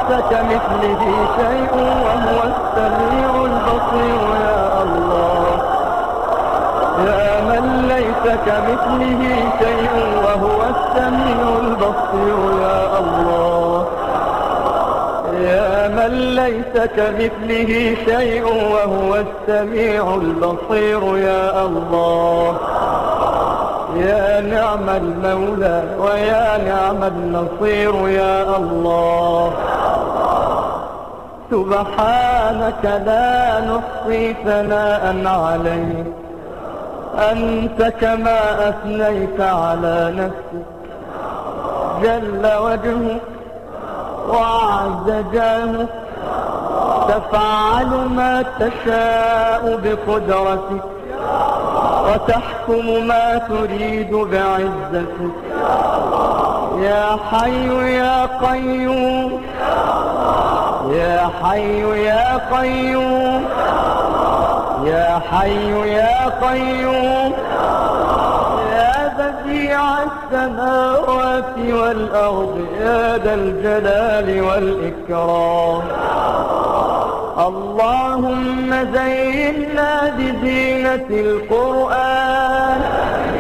كمثله شيء وهو السميع البصير يا الله. يا من ليس كمثله شيء وهو السميع البصير يا الله. يا من ليس كمثله شيء وهو السميع البصير يا الله. يا نعم المولى ويا نعم النصير يا الله. سبحانك لا نحصي ثناء عليك، أنت كما أثنيت على نفسك. جل وجهك وعز جاهك، تفعل ما تشاء بقدرتك وتحكم ما تريد بعزتك. يا حي يا قيوم، يا حي يا قيوم، يا حي يا قيوم، يا بديع السماوات والأرض يا ذا الجلال والإكرام. اللهم زينا بزينة القرآن